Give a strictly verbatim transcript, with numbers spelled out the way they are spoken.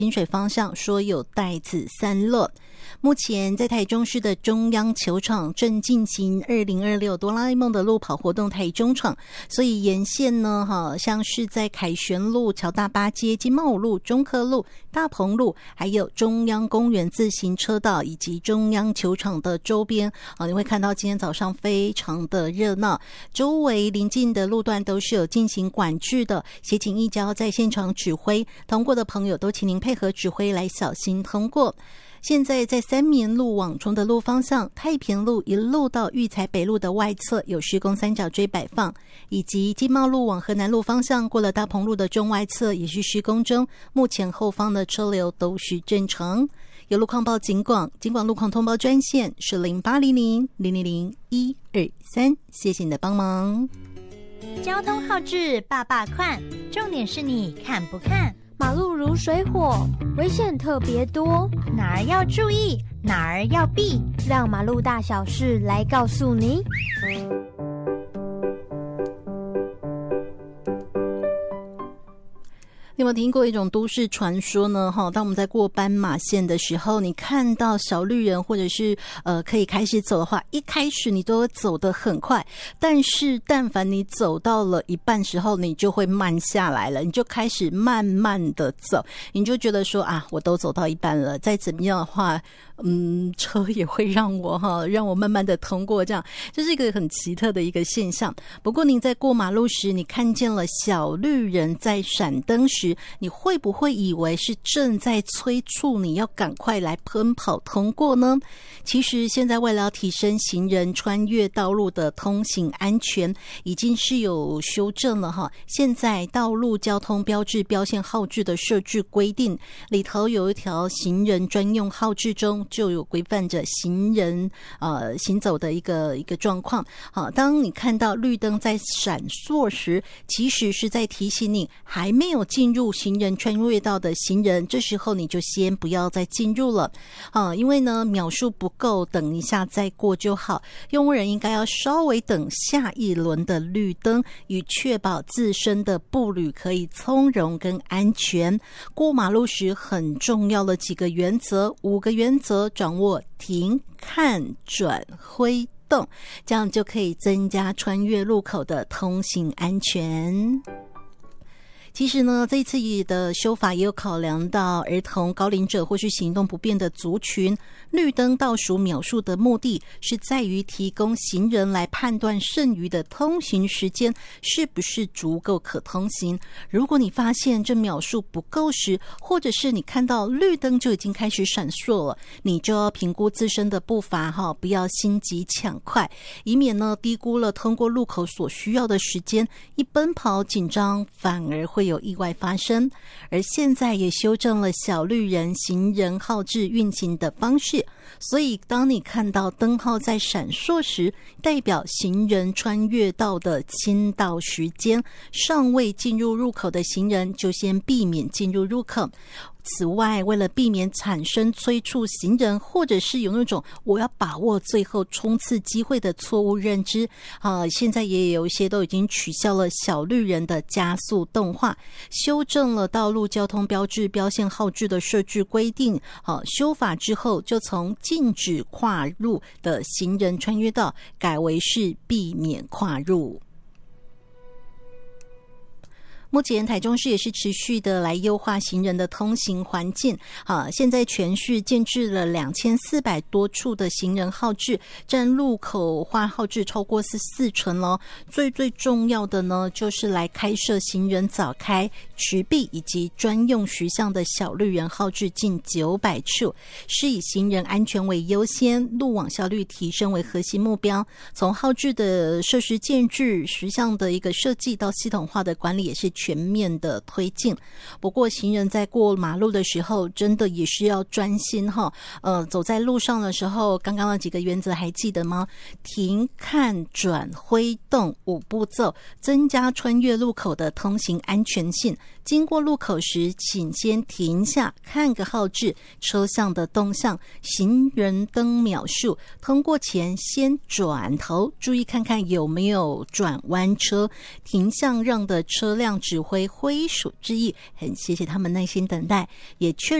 清水方向说有带子散落。目前在台中市的中央球场正进行二零二六哆啦 A 梦的路跑活动台中场，所以沿线呢哈，像是在凯旋路、乔大八街、金茂路、中科路、大鹏路，还有中央公园自行车道以及中央球场的周边啊，你会看到今天早上非常的热闹，周围邻近的路段都是有进行管制的，协警一交在现场指挥，通过的朋友都请您配合指挥来小心通过。现在在三民路往中的路方向，太平路一路到育才北路的外侧有施工三角锥摆放，以及金茂路往河南路方向过了大鹏路的中外侧也是施工中，目前后方的车流都是正常。有路况报警广，警广路况通报专线是零八零零零零零一二三，谢谢你的帮忙。 交通号志爸爸快，重点是你看不看。 马路如水火，危险特别多， 哪儿要注意，哪儿要避， 让马路大小事来告诉你。 你有没有听过一种都市传说呢？哈，当我们在过斑马线的时候，你看到小绿人或者是呃可以开始走的话，一开始你都会走得很快，但是但凡你走到了一半时候，你就会慢下来了，你就开始慢慢的走，你就觉得说啊，我都走到一半了，再怎么样的话，嗯，车也会让我哈让我慢慢的通过，这样这是一个很奇特的一个现象。不过您在过马路时，你看见了小绿人在闪灯时，你会不会以为是正在催促你要赶快来奔跑通过呢？其实现在为了要提升行人穿越道路的通行安全，已经是有修正了哈。现在道路交通标志标线号志的设置规定里头有一条行人专用号志中就有规范着行人呃行走的一个一个状况。好，当你看到绿灯在闪烁时，其实是在提醒你还没有进入行人穿越道的行人，这时候你就先不要再进入了啊，因为呢秒数不够，等一下再过就好。用户人应该要稍微等下一轮的绿灯，以确保自身的步履可以从容跟安全。过马路时很重要的几个原则，五个原则掌握停、看、转、挥、动，这样就可以增加穿越路口的通行安全。其实呢，这一次的修法也有考量到儿童、高龄者或是行动不便的族群。绿灯倒数秒数的目的是在于提供行人来判断剩余的通行时间是不是足够可通行。如果你发现这秒数不够时，或者是你看到绿灯就已经开始闪烁了，你就要评估自身的步伐哈，不要心急抢快，以免呢低估了通过路口所需要的时间，一奔跑紧张反而会会有意外发生。而现在也修正了小绿人行人号志运行的方式，所以当你看到灯号在闪烁时，代表行人穿越道的签到时间，尚未进入入口的行人就先避免进入入口。此外，为了避免产生催促行人或者是有那种我要把握最后冲刺机会的错误认知啊，现在也有一些都已经取消了小绿人的加速动画，修正了道路交通标志标线号志的设置规定。好，修法之后就从禁止跨入的行人穿越道改为是避免跨入。目前台中市也是持续的来优化行人的通行环境啊，现在全市建置了两千四百多处的行人号志，占路口画号志超过是四成咯。最最重要的呢，就是来开设行人早开、持避以及专用时项的小绿人号志近九百处，是以行人安全为优先、路网效率提升为核心目标。从号志的设施建制、时项的一个设计到系统化的管理，也是全面的推进。不过行人在过马路的时候真的也是要专心哈，呃，走在路上的时候，刚刚的几个原则还记得吗？停、看、转、挥、动五步骤，增加穿越路口的通行安全性， 经过路口时，请先停下，看个号志、车厢的动向、行人灯秒数。通过前先转头，注意看看有没有转弯车。停向让的车辆指挥挥手致意，很谢谢他们耐心等待，也确